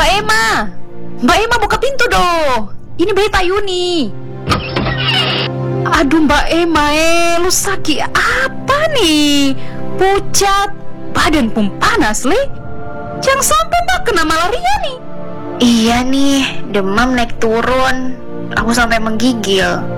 Mbak Emma, Mbak Emma buka pintu dong. Ini Beta Yuni. Aduh Mbak Emma, lu sakit apa nih? Pucat, badan pun panas, Le. Jangan sampai Mbak kena malaria nih. Iya nih, demam naik turun. Aku sampai menggigil.